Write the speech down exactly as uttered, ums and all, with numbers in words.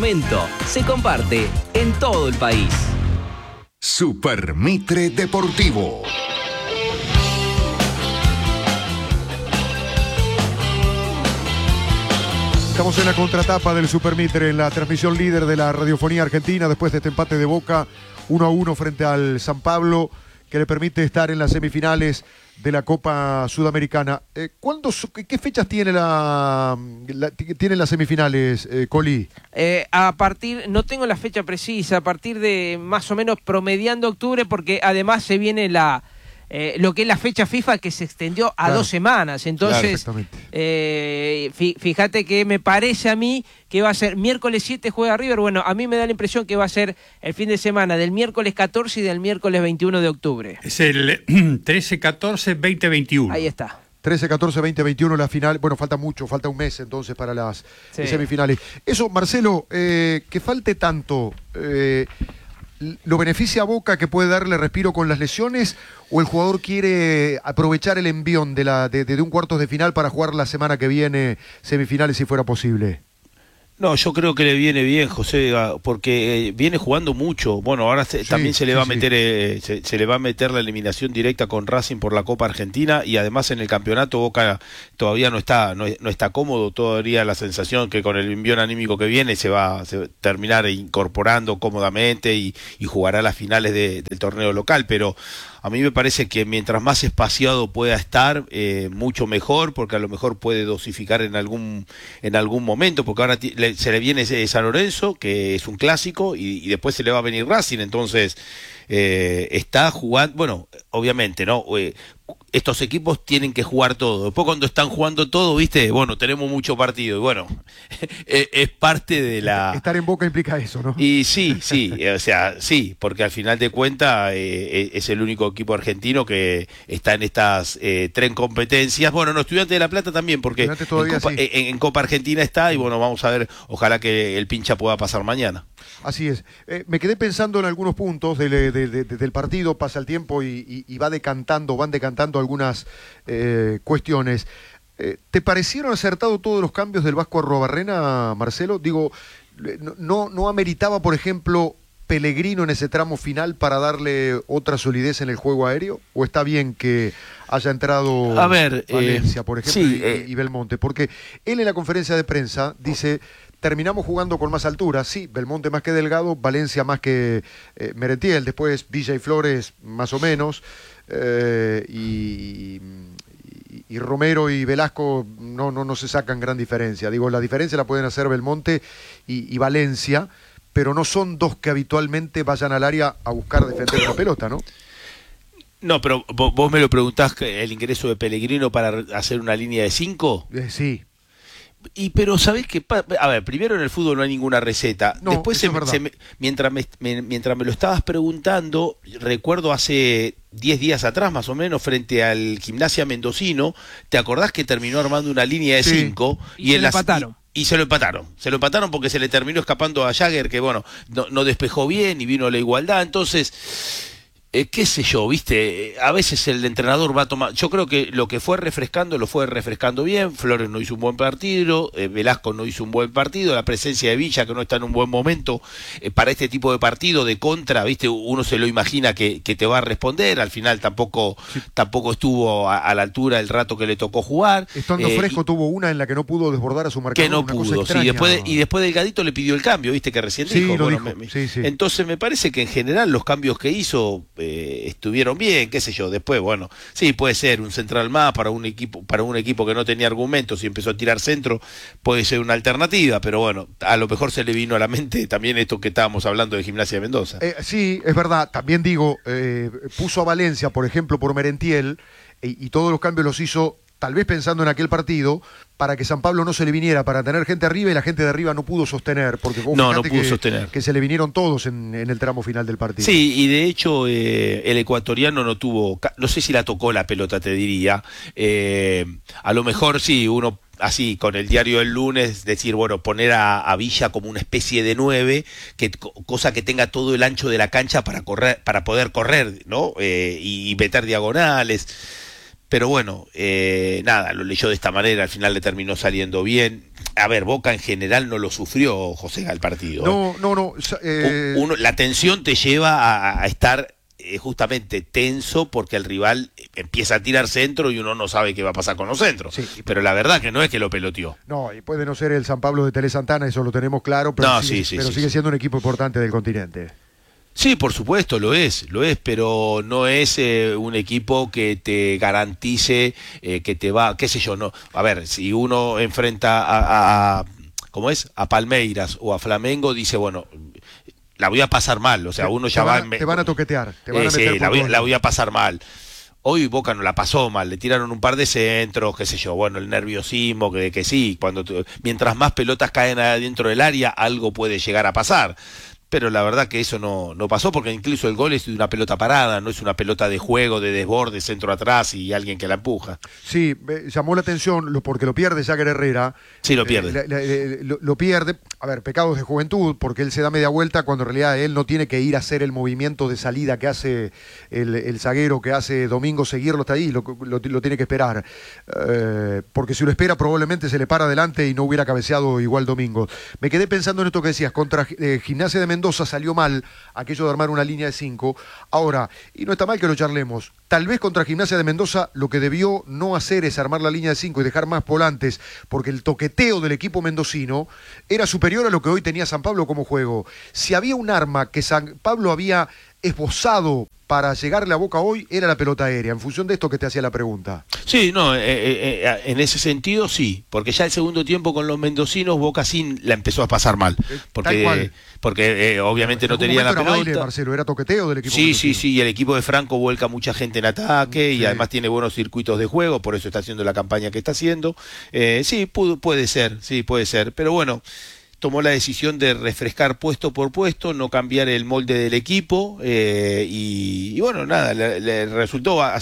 momento se comparte en todo el país. Super Mitre Deportivo. Estamos en la contratapa del Super Mitre, en la transmisión líder de la radiofonía argentina, después de este empate de Boca uno a uno frente al San Pablo, que le permite estar en las semifinales de la Copa Sudamericana. Eh, ¿cuándo, ¿Qué fechas tiene la, la tienen las semifinales, eh, Coli? Eh, a partir, no tengo la fecha precisa, a partir de más o menos promediando octubre, porque además se viene la eh, lo que es la fecha FIFA, que se extendió a claro. dos semanas. Entonces, claro, eh, fíjate que me parece a mí que va a ser miércoles siete juega River. Bueno, a mí me da la impresión que va a ser el fin de semana del miércoles catorce y del miércoles veintiuno de octubre. Es el trece, catorce, veinte, veintiuno. Ahí está. trece, catorce, veinte, veintiuno la final. Bueno, falta mucho, falta un mes entonces para las sí. semifinales. Eso, Marcelo, eh, que falte tanto, eh, ¿lo beneficia a Boca, que puede darle respiro con las lesiones, o el jugador quiere aprovechar el envión de, la, de, de un cuartos de final para jugar la semana que viene semifinales si fuera posible? No, yo creo que le viene bien, José, porque eh, viene jugando mucho. Bueno, ahora se, sí, también se le va sí, a meter, sí. eh, se, se le va a meter la eliminación directa con Racing por la Copa Argentina, y además en el campeonato Boca todavía no está, no, no está cómodo. Todavía la sensación que con el envión anímico que viene se va a terminar incorporando cómodamente y, y jugará las finales de, del torneo local, pero a mí me parece que mientras más espaciado pueda estar, eh, mucho mejor, porque a lo mejor puede dosificar en algún en algún momento, porque ahora le, se le viene San Lorenzo, que es un clásico, y, y después se le va a venir Racing, entonces eh, está jugando, bueno, obviamente, ¿no? Eh, estos equipos tienen que jugar todo. Después cuando están jugando todo, viste, bueno, tenemos mucho partido, y bueno, es, es parte de la... Estar en Boca implica eso, ¿no? Y sí, sí, o sea, sí, porque al final de cuentas eh, es el único equipo argentino que está en estas eh, tres competencias. Bueno, no, Estudiantes de La Plata también, porque en Copa, sí. en, en Copa Argentina está, y bueno, vamos a ver, ojalá que el pincha pueda pasar mañana. Así es. Eh, me quedé pensando en algunos puntos del, de, de, de, del partido, pasa el tiempo y, y, y va decantando, van decantando algunas eh, cuestiones. Eh, ¿Te parecieron acertados todos los cambios del Vasco Arruabarrena, Marcelo? Digo, no, no ameritaba, por ejemplo, Pellegrino en ese tramo final para darle otra solidez en el juego aéreo, o está bien que haya entrado a ver, Valencia, eh, por ejemplo, sí, y, eh, y Belmonte? Porque él en la conferencia de prensa dice: terminamos jugando con más altura, sí, Belmonte más que Delgado, Valencia más que eh, Merentiel, después Villa y Flores más o menos, eh, y, y, y Romero y Velasco no, no, no se sacan gran diferencia. Digo, la diferencia la pueden hacer Belmonte y, y Valencia, pero no son dos que habitualmente vayan al área a buscar defender la pelota, ¿no? No, pero vos me lo preguntás, el ingreso de Pellegrino para hacer una línea de cinco. Eh, sí. Y pero ¿sabés qué? A ver, primero en el fútbol no hay ninguna receta. No, Después se, es se me, mientras, me, me, mientras me lo estabas preguntando, recuerdo hace diez días atrás más o menos, frente al Gimnasia Mendocino, ¿te acordás que terminó armando una línea de cinco? Sí. Y, y se lo empataron. Y, y se lo empataron. Se lo empataron porque se le terminó escapando a Jagger, que bueno, no, no despejó bien y vino la igualdad. Entonces... Eh, qué sé yo, viste, a veces el entrenador va a tomar, yo creo que lo que fue refrescando, lo fue refrescando bien. Flores no hizo un buen partido, eh, Velasco no hizo un buen partido, la presencia de Villa, que no está en un buen momento, eh, para este tipo de partido de contra, viste, uno se lo imagina que, que te va a responder, al final tampoco, sí. tampoco estuvo a, a la altura el rato que le tocó jugar. Estando eh, fresco y, tuvo una en la que no pudo desbordar a su marcador. Que no una pudo, cosa sí, después de, y después Delgadito le pidió el cambio, viste, que recién sí, dijo. Lo Bueno, dijo. Me, Sí, sí. Entonces me parece que en general los cambios que hizo Eh, estuvieron bien, qué sé yo. Después, bueno, sí, puede ser un central más para un equipo para un equipo que no tenía argumentos y empezó a tirar centro, puede ser una alternativa, pero bueno, a lo mejor se le vino a la mente también esto que estábamos hablando de Gimnasia de Mendoza. Eh, sí, es verdad, también digo, eh, puso a Valencia, por ejemplo, por Merentiel, y, y todos los cambios los hizo tal vez pensando en aquel partido, para que San Pablo no se le viniera, para tener gente arriba, y la gente de arriba no pudo sostener, porque vos no, no pudo que, sostener. que se le vinieron todos en, en el tramo final del partido. Sí, y de hecho eh, el ecuatoriano no tuvo, no sé si la tocó la pelota, te diría, eh, a lo mejor sí, uno así con el diario del lunes, decir, bueno, poner a, a Villa como una especie de nueve, que, cosa que tenga todo el ancho de la cancha para correr, para poder correr, ¿no? Eh, y meter diagonales. pero bueno, eh, nada, lo leyó de esta manera, al final le terminó saliendo bien. A ver, Boca en general no lo sufrió, José, al partido. No, no, no. Eh... Uno, la tensión te lleva a, a estar eh, justamente tenso porque el rival empieza a tirar centro y uno no sabe qué va a pasar con los centros. Sí. Pero la verdad que no es que lo peloteó. No, y puede no ser el San Pablo de Tele Santana, eso lo tenemos claro, pero, no, sigue, sí, sí, pero sí, sigue sí. siendo un equipo importante del continente. Sí, por supuesto, lo es, lo es, pero no es eh, un equipo que te garantice eh, que te va, qué sé yo, no. A ver, si uno enfrenta a, a, a ¿cómo es? A Palmeiras o a Flamengo, dice, bueno, la voy a pasar mal, o sea, uno ya te va... Van, te van a toquetear, te van eh, a meter sí, la voy, por la voy a pasar mal. Hoy Boca no la pasó mal, le tiraron un par de centros, qué sé yo, bueno, el nerviosismo, que, que sí, cuando mientras más pelotas caen adentro del área, algo puede llegar a pasar. Pero la verdad que eso no, no pasó, porque incluso el gol es de una pelota parada, no es una pelota de juego, de desborde, centro atrás y alguien que la empuja. Sí, eh, llamó la atención lo, porque lo pierde Jagger Herrera. Sí, lo pierde. Eh, la, la, eh, lo, lo pierde, a ver, pecados de juventud, porque él se da media vuelta cuando en realidad él no tiene que ir a hacer el movimiento de salida que hace el, el zaguero, que hace Domingo, seguirlo hasta ahí, lo, lo, lo tiene que esperar. Eh, porque si lo espera probablemente se le para adelante y no hubiera cabeceado igual Domingo. Me quedé pensando en esto que decías, contra eh, Gimnasia de Mendoza salió mal aquello de armar una línea de cinco. Ahora, y no está mal que lo charlemos, tal vez contra Gimnasia de Mendoza lo que debió no hacer es armar la línea de cinco y dejar más volantes, porque el toqueteo del equipo mendocino era superior a lo que hoy tenía San Pablo como juego. Si había un arma que San Pablo había esbozado para llegarle a Boca hoy, era la pelota aérea, en función de esto que te hacía la pregunta. Sí, no, eh, eh, en ese sentido sí, porque ya el segundo tiempo con los mendocinos Boca sí la empezó a pasar mal, porque, porque eh, obviamente no, no tenía la pelota. Baile, Marcelo, era toqueteo del equipo Sí, mendocino. sí, sí, y el equipo de Franco vuelca mucha gente en ataque sí. y además tiene buenos circuitos de juego, por eso está haciendo la campaña que está haciendo. Eh, sí, pudo, puede ser, sí, puede ser, pero bueno, tomó la decisión de refrescar puesto por puesto, no cambiar el molde del equipo eh, y, y bueno, nada, le, le resultó